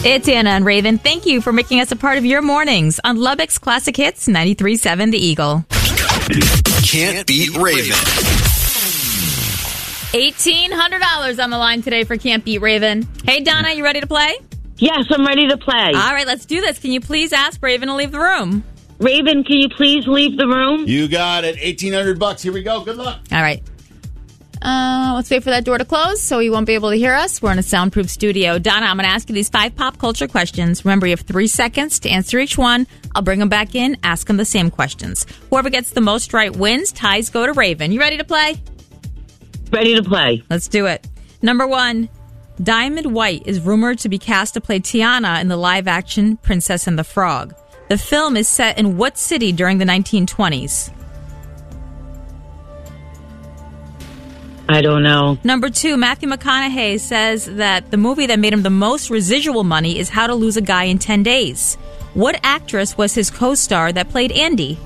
It's Anna and Raven. Thank you for making us a part of your mornings on Lubbock's Classic Hits 93.7 The Eagle. Can't beat Raven. $1,800 on the line today for Can't Beat Raven. Hey, Donna, you ready to play? Yes, I'm ready to play. All right, let's do this. Can you please ask Raven to leave the room? Raven, can you please leave the room? You got it. $1,800. Here we go. Good luck. All right. Let's wait for that door to close so he won't be able to hear us. We're in a soundproof studio. Donna, I'm going to ask you these 5 pop culture questions. Remember, you have 3 seconds to answer each one. I'll bring them back in, ask them the same questions. Whoever gets the most right wins. Ties go to Raven. You ready to play? Ready to play. Let's do it. Number 1, Diamond White is rumored to be cast to play Tiana in the live-action Princess and the Frog. The film is set in what city during the 1920s? I don't know. Number 2, Matthew McConaughey says that the movie that made him the most residual money is How to Lose a Guy in 10 Days. What actress was his co-star that played Andy?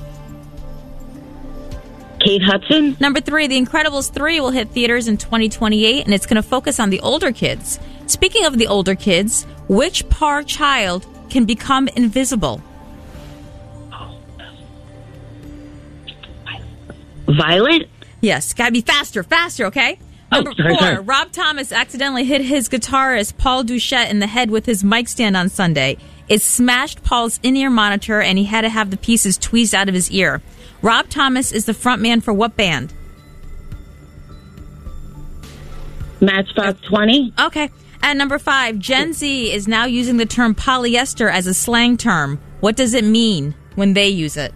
Kate Hudson? Number 3, The Incredibles 3 will hit theaters in 2028, and it's going to focus on the older kids. Speaking of the older kids, which Parr child can become invisible? Violet? Yes, gotta be faster, okay? Number 4, Rob Thomas accidentally hit his guitarist Paul Duchette in the head with his mic stand on Sunday. It smashed Paul's in-ear monitor, and he had to have the pieces tweezed out of his ear. Rob Thomas is the frontman for what band? Matchbox 20? Okay. And number 5, Gen Z is now using the term polyester as a slang term. What does it mean when they use it?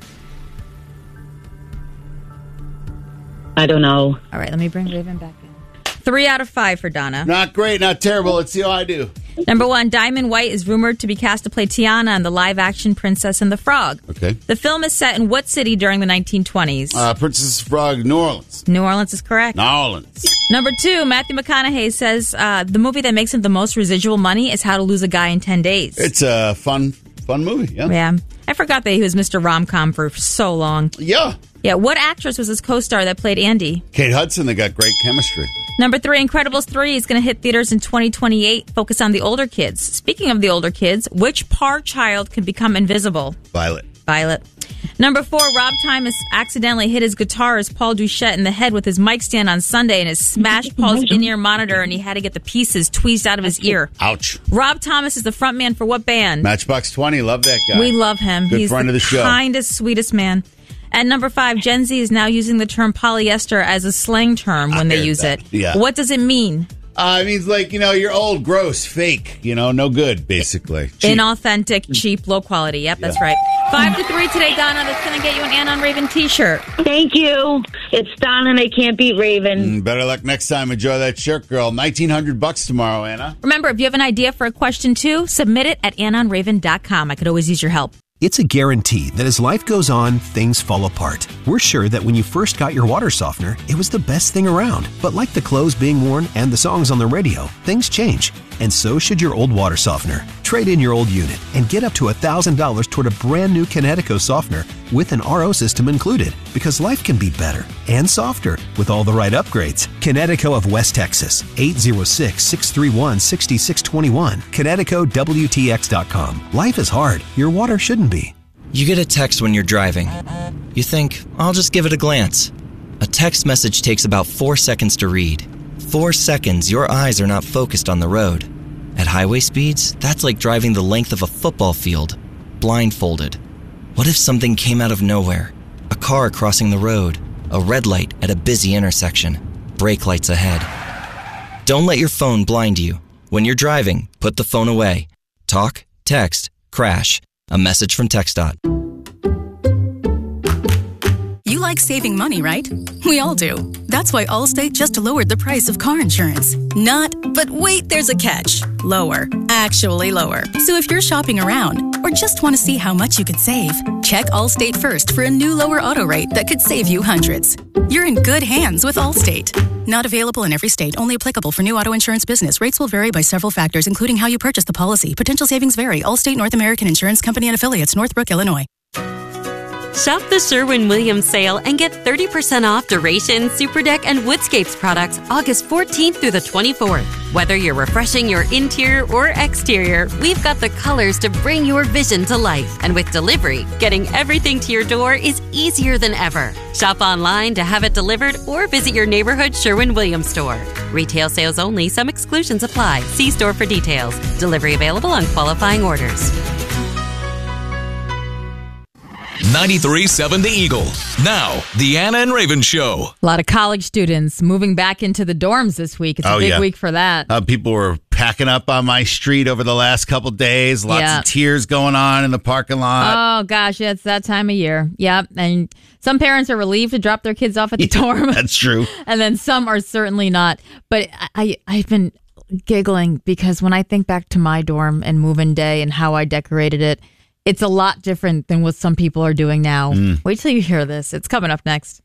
I don't know. All right, let me bring Raven back in. 3 out of 5 for Donna. Not great, not terrible. Let's see how I do. Number 1, Diamond White is rumored to be cast to play Tiana in the live-action Princess and the Frog. Okay. The film is set in what city during the 1920s? Princess Frog, New Orleans. New Orleans is correct. New Orleans. Number 2, Matthew McConaughey says the movie that makes him the most residual money is How to Lose a Guy in 10 Days. It's a fun movie, yeah. Yeah. I forgot that he was Mr. Rom-Com for so long. Yeah. Yeah, what actress was his co-star that played Andy? Kate Hudson, they got great chemistry. Number 3, Incredibles 3 is going to hit theaters in 2028. Focus on the older kids. Speaking of the older kids, which Parr child can become invisible? Violet. Number 4, Rob Thomas accidentally hit his guitarist Paul Duchette in the head with his mic stand on Sunday, and it smashed Paul's in-ear monitor, and he had to get the pieces tweezed out of his ear. Ouch. Rob Thomas is the frontman for what band? Matchbox 20, love that guy. We love him. Good He's friend of the show. Kindest, sweetest man. And number 5, Gen Z is now using the term polyester as a slang term when they use it. Yeah. What does it mean? It means like, you're old, gross, fake, no good, basically. Cheap. Inauthentic, cheap, low quality. Yep, that's right. 5-3 today, Donna. That's going to get you an Anna on Raven t-shirt. Thank you. It's Donna and I Can't Beat Raven. Better luck next time. Enjoy that shirt, girl. $1,900 tomorrow, Anna. Remember, if you have an idea for a question, too, submit it at AnnaOnRaven.com. I could always use your help. It's a guarantee that as life goes on, things fall apart. We're sure that when you first got your water softener, it was the best thing around. But like the clothes being worn and the songs on the radio, things change. And so should your old water softener. Trade in your old unit and get up to $1,000 toward a brand new Kinetico softener with an RO system included. Because life can be better and softer with all the right upgrades. Kinetico of West Texas, 806-631-6621. KineticoWTX.com. Life is hard. Your water shouldn't be. You get a text when you're driving. You think, I'll just give it a glance. A text message takes about 4 seconds to read. 4 seconds, your eyes are not focused on the road. At highway speeds, that's like driving the length of a football field, blindfolded. What if something came out of nowhere? A car crossing the road, a red light at a busy intersection, brake lights ahead. Don't let your phone blind you. When you're driving, put the phone away. Talk, text, crash. A message from TxDOT. You like saving money, right? We all do. That's why Allstate just lowered the price of car insurance. Not, but wait, there's a catch. Lower. Actually lower. So if you're shopping around or just want to see how much you could save, check Allstate first for a new lower auto rate that could save you hundreds. You're in good hands with Allstate. Not available in every state. Only applicable for new auto insurance business. Rates will vary by several factors, including how you purchase the policy. Potential savings vary. Allstate North American Insurance Company and Affiliates, Northbrook, Illinois. Shop the Sherwin-Williams sale and get 30% off Duration, Superdeck, and Woodscapes products August 14th through the 24th. Whether you're refreshing your interior or exterior, we've got the colors to bring your vision to life. And with delivery, getting everything to your door is easier than ever. Shop online to have it delivered or visit your neighborhood Sherwin-Williams store. Retail sales only. Some exclusions apply. See store for details. Delivery available on qualifying orders. 93.7 The Eagle. Now, the Anna and Raven Show. A lot of college students moving back into the dorms this week. It's a big week for that. People were packing up on my street over the last couple days. Lots of tears going on in the parking lot. Oh, gosh, it's that time of year. Yep. And some parents are relieved to drop their kids off at the dorm. That's true. And then some are certainly not. But I've been giggling because when I think back to my dorm and move-in day and how I decorated it, it's a lot different than what some people are doing now. Wait till you hear this. It's coming up next.